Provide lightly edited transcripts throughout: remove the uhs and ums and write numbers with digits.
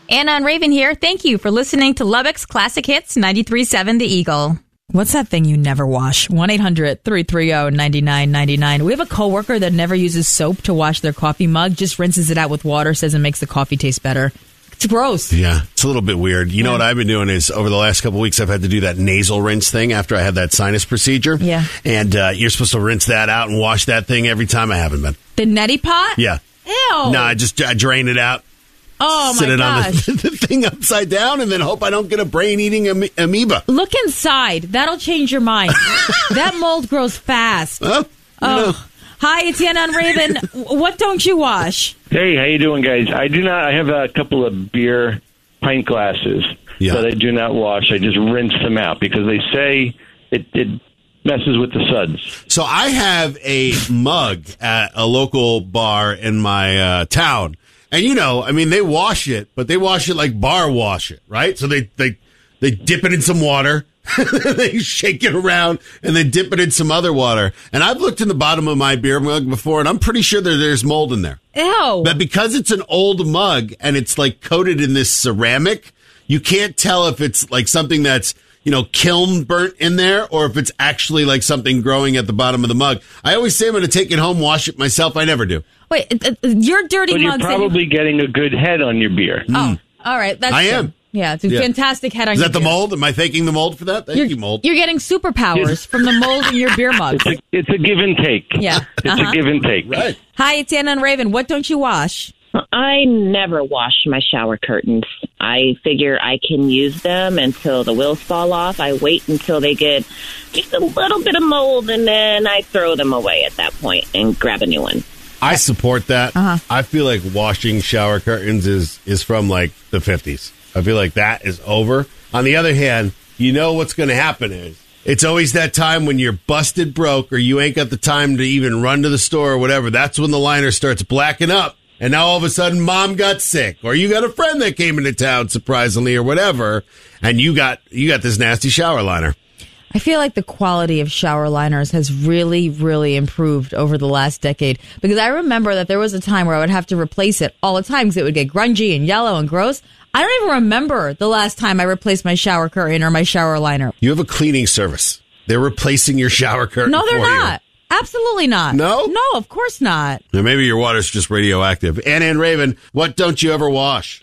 Anna and Raven here. Thank you for listening to Lubbock's Classic Hits 93.7 The Eagle. What's that thing you never wash? 1-800-330-9999. We have a coworker that never uses soap to wash their coffee mug, just rinses it out with water, says it makes the coffee taste better. It's gross. Yeah, it's a little bit weird. You know what I've been doing is over the last couple of weeks, I've had to do that nasal rinse thing after I had that sinus procedure. Yeah. And you're supposed to rinse that out and wash that thing every time. I haven't been. The neti pot? Yeah. Ew. No, I drain it out. Oh, sit my it gosh. on the thing upside down and then hope I don't get a brain-eating amoeba. Look inside. That'll change your mind. That mold grows fast. Well, Hi, it's Anna and Raven. What don't you wash? Hey, how you doing, guys? I do not. I have a couple of beer pint glasses that I do not wash. I just rinse them out because they say it messes with the suds. So I have a mug at a local bar in my town. And, they wash it, but they wash it like bar wash it, right? So they dip it in some water, they shake it around, and then dip it in some other water. And I've looked in the bottom of my beer mug before, and I'm pretty sure there's mold in there. Ew. But because it's an old mug and it's like coated in this ceramic, you can't tell if it's like something that's, kiln burnt in there or if it's actually like something growing at the bottom of the mug. I always say I'm going to take it home, wash it myself. I never do. Wait, your dirty but mug. You're probably getting a good head on your beer. Oh, all right. That's I true. am. Yeah, it's a fantastic head on your beer. Is that the mold? Am I thanking the mold for that? Thank you, mold. You're getting superpowers from the mold in your beer mugs. It's a give and take. Yeah. It's a give and take. Right. Hi, it's Anna and Raven. What don't you wash? I never wash my shower curtains. I figure I can use them until the wheels fall off. I wait until they get just a little bit of mold, and then I throw them away at that point and grab a new one. I support that. I feel like washing shower curtains is from like the 50s. I feel like that is over. On the other hand, what's going to happen is it's always that time when you're busted broke or you ain't got the time to even run to the store or whatever. That's when the liner starts blacking up. And now all of a sudden mom got sick or you got a friend that came into town surprisingly or whatever. And you got this nasty shower liner. I feel like the quality of shower liners has really, really improved over the last decade because I remember that there was a time where I would have to replace it all the time because it would get grungy and yellow and gross. I don't even remember the last time I replaced my shower curtain or my shower liner. You have a cleaning service. They're replacing your shower curtain. No, they're not. Absolutely not. No? No, of course not. Now, maybe your water's just radioactive. Anna and Raven, what don't you ever wash?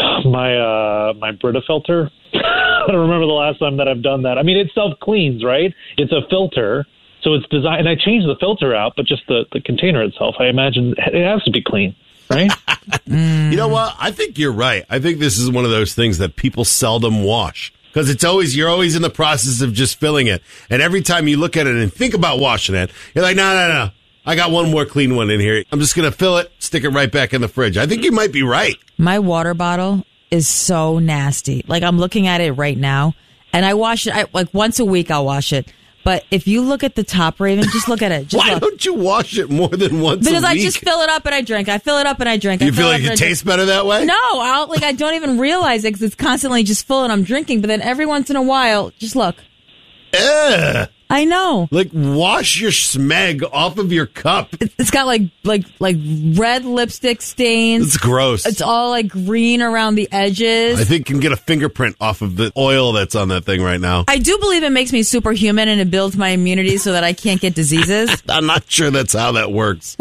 My Brita filter. I don't remember the last time that I've done that. I mean, it self-cleans, right? It's a filter, so it's designed. And I changed the filter out, but just the container itself, I imagine it has to be clean, right? You know what? I think you're right. I think this is one of those things that people seldom wash. Because you're always in the process of just filling it. And every time you look at it and think about washing it, you're like, no. I got one more clean one in here. I'm just going to fill it, stick it right back in the fridge. I think you might be right. My water bottle is so nasty. Like, I'm looking at it right now, and I wash it. Like, once a week I'll wash it. But if you look at the top, Raven, just look at it. Why don't you wash it more than once a week? Because I just fill it up and I drink. I fill it up and I drink. You feel like it tastes better that way? No, I don't even realize it because it's constantly just full and I'm drinking. But then every once in a while, just look. Ugh. I know. Like, wash your smeg off of your cup. It's got like red lipstick stains. It's gross. It's all like green around the edges. I think you can get a fingerprint off of the oil that's on that thing right now. I do believe it makes me superhuman and it builds my immunity so that I can't get diseases. I'm not sure that's how that works.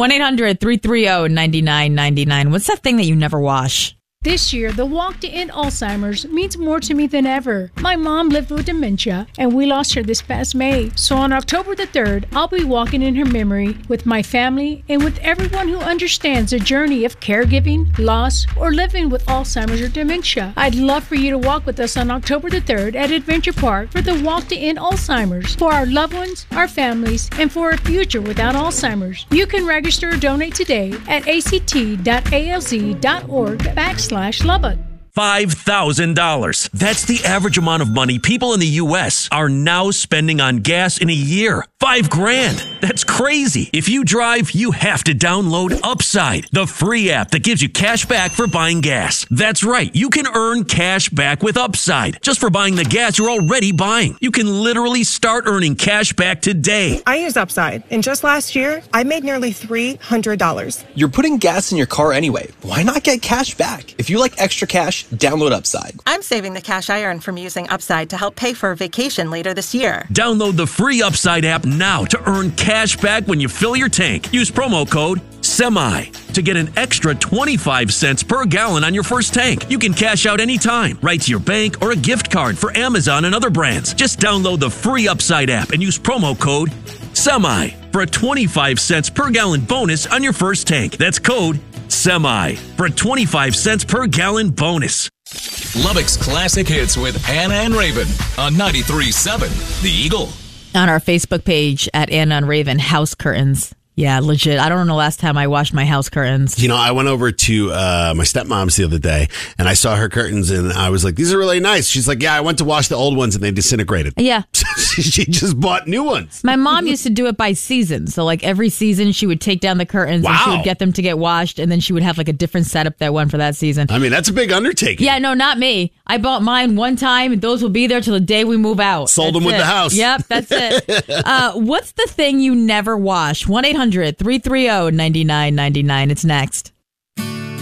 1-800-330-9999. What's that thing that you never wash? This year, the walk to end Alzheimer's means more to me than ever. My mom lived with dementia, and we lost her this past May. So on October the 3rd, I'll be walking in her memory with my family and with everyone who understands the journey of caregiving, loss, or living with Alzheimer's or dementia. I'd love for you to walk with us on October the 3rd at Adventure Park for the walk to end Alzheimer's, for our loved ones, our families, and for a future without Alzheimer's. You can register or donate today at act.alz.org/Lubbock. $5,000. That's the average amount of money people in the U.S. are now spending on gas in a year. $5,000. That's crazy. If you drive, you have to download Upside, the free app that gives you cash back for buying gas. That's right. You can earn cash back with Upside just for buying the gas you're already buying. You can literally start earning cash back today. I use Upside, and just last year, I made nearly $300. You're putting gas in your car anyway. Why not get cash back? If you like extra cash, download Upside. I'm saving the cash I earn from using Upside to help pay for a vacation later this year. Download the free Upside app now to earn cash back when you fill your tank. Use promo code SEMI to get an extra 25 cents per gallon on your first tank. You can cash out anytime, right to your bank or a gift card for Amazon and other brands. Just download the free Upside app and use promo code SEMI for a 25 cents per gallon bonus on your first tank. That's code SEMI for a 25 cents per gallon bonus. Lubbock's Classic Hits with Anna and Raven on 93.7 The Eagle. On our Facebook page at Anna and Raven, house curtains. Yeah, legit. I don't know the last time I washed my house curtains. You know, I went over to my stepmom's the other day, and I saw her curtains, and I was like, these are really nice. She's like, yeah, I went to wash the old ones, and they disintegrated. Yeah. She just bought new ones. My mom used to do it by season. So, like, every season, she would take down the curtains, and she would get them to get washed, and then she would have, like, a different setup that went for that season. I mean, that's a big undertaking. Yeah, no, not me. I bought mine one time, and those will be there till the day we move out. Sold them with the house. Yep, that's it. What's the thing you never wash? 1-800-330-9999. It's next.